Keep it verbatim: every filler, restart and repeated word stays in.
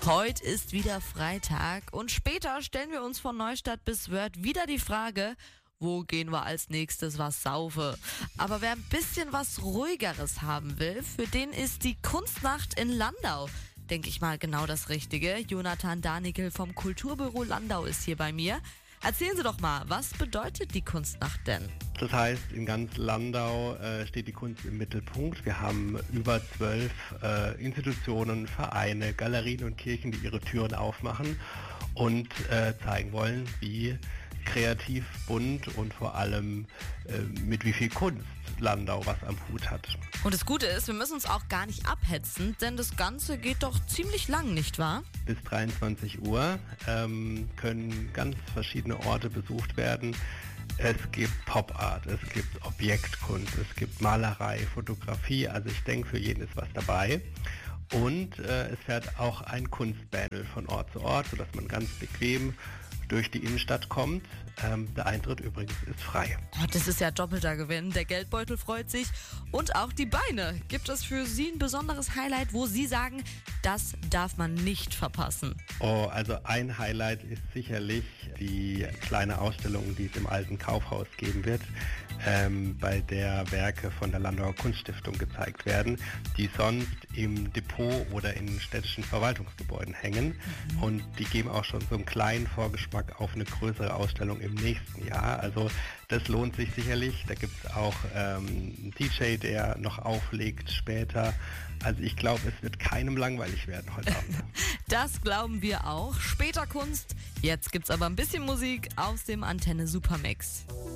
Heute ist wieder Freitag und später stellen wir uns von Neustadt bis Wörth wieder die Frage, wo gehen wir als nächstes was saufe? Aber wer ein bisschen was Ruhigeres haben will, für den ist die Kunstnacht in Landau, denke ich mal, genau das Richtige. Jonathan Danickel vom Kulturbüro Landau ist hier bei mir. Erzählen Sie doch mal, was bedeutet die Kunstnacht denn? Das heißt, in ganz Landau äh, steht die Kunst im Mittelpunkt. Wir haben über zwölf äh, Institutionen, Vereine, Galerien und Kirchen, die ihre Türen aufmachen und äh, zeigen wollen, wie kreativ, bunt und vor allem äh, mit wie viel Kunst Landau was am Hut hat. Und das Gute ist, wir müssen uns auch gar nicht abhetzen, denn das Ganze geht doch ziemlich lang, nicht wahr? Bis dreiundzwanzig Uhr ähm, können ganz verschiedene Orte besucht werden. Es gibt Pop-Art, es gibt Objektkunst, es gibt Malerei, Fotografie, also ich denke, für jeden ist was dabei. Und äh, es fährt auch ein Kunstbattle von Ort zu Ort, sodass man ganz bequem durch die Innenstadt kommt. Ähm, der Eintritt übrigens ist frei. Oh, das ist ja doppelter Gewinn. Der Geldbeutel freut sich und auch die Beine. Gibt es für Sie ein besonderes Highlight, wo Sie sagen, das darf man nicht verpassen? Oh, also ein Highlight ist sicherlich die kleine Ausstellung, die es im alten Kaufhaus geben wird, ähm, bei der Werke von der Landauer Kunststiftung gezeigt werden, die sonst im Depot oder in städtischen Verwaltungsgebäuden hängen. Mhm. Und die geben auch schon so einen kleinen Vorgeschmack auf eine größere Ausstellung im nächsten Jahr. Also das lohnt sich sicherlich. Da gibt es auch ähm, einen D J, der noch auflegt später. Also ich glaube, es wird keinem langweilig werden heute Abend. Das glauben wir auch. Später Kunst. Jetzt gibt's aber ein bisschen Musik aus dem Antenne Supermix.